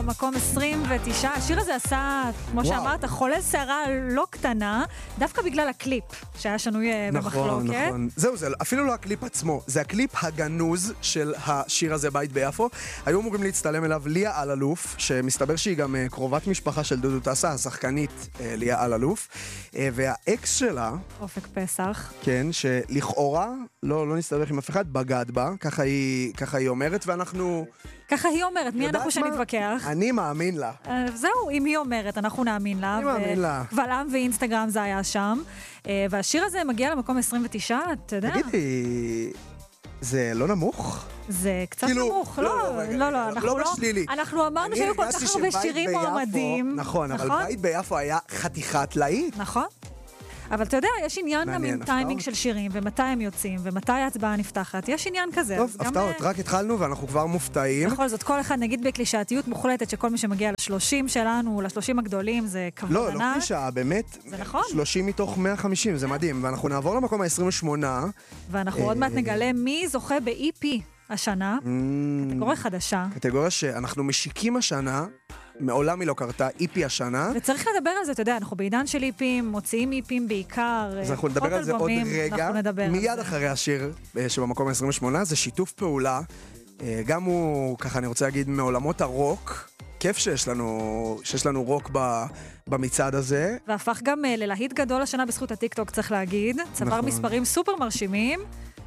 במקום 29. השיר הזה עשה, כמו שאמרת, חולל שערה לא קטנה, דווקא בגלל הקליפ שהיה שנוי במחלוקת. נכון. זהו, זה אפילו לא הקליפ עצמו, זה הקליפ הגנוז של השיר הזה, בית ביפו. היו אמורים להצטלם אליו ליה אלאלוף, שמסתבר שהיא גם קרובת משפחה של דודו טסה, השחקנית ליה אלאלוף, והאקס שלה, אופק פסח. כן, שלכאורה לא נסתבך עם אף אחד, בגד בה, ככה היא אומרת, ואנחנו... ככה היא אומרת, מי אנחנו שנתווכח? אני מאמין לה. זהו, אם היא אומרת, אנחנו נאמין לה. אני מאמין לה. קבל עם ואינסטגרם זה היה שם. והשיר הזה מגיע למקום 29, אתה יודע? תגידי, זה לא נמוך? זה קצת נמוך, לא בשלילי. אנחנו אמרנו שהיו כל כך הרבה שירים מועמדים. נכון, אבל בית ביפו היה חתיכת להיט. נכון. אבל אתה יודע, יש עניין גם עם טיימינג של שירים, ומתי הם יוצאים, ומתי ההצבעה נפתחת. יש עניין כזה. טוב, הפתעות, רק התחלנו ואנחנו כבר מופתעים. בכל זאת, כל אחד נגיד בקלישאתיות מוחלטת, שכל מי שמגיע ל30 שלנו, ל30 הגדולים, זה כבוד ענק. לא קלישאה, באמת. זה נכון. 30 מתוך 150, זה מדהים. ואנחנו נעבור למקום ה-28. ואנחנו עוד מעט נגלה מי זוכה ב-EP השנה. קטגוריה חדשה. קטגוריה שאנחנו משיקים השנה. מעולם היא לא קרתה, איפי השנה. וצריך לדבר על זה, אתה יודע, אנחנו בעידן של איפים, מוציאים איפים בעיקר. אז אנחנו נדבר על זה עוד רגע. מיד אחרי השיר שבמקום ה-28, זה שיתוף פעולה. גם הוא, ככה אני רוצה להגיד, מעולמות הרוק. כיף שיש לנו רוק במצעד הזה. והפך גם ללהיט גדול השנה בזכות הטיקטוק, צריך להגיד. צבר מספרים סופר מרשימים.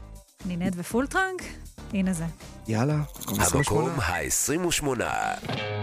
נינט ופולטרנק, הנה זה. יאללה, המקום ה-28.